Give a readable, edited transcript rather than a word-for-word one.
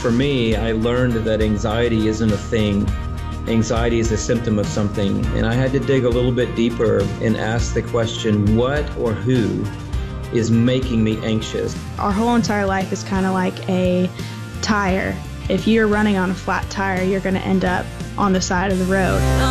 for me, I learned that anxiety isn't a thing. Anxiety is a symptom of something. And I had to dig a little bit deeper and ask the question, what or who is making me anxious? Our whole entire life is kind of like a tire. If you're running on a flat tire, you're going to end up on the side of the road.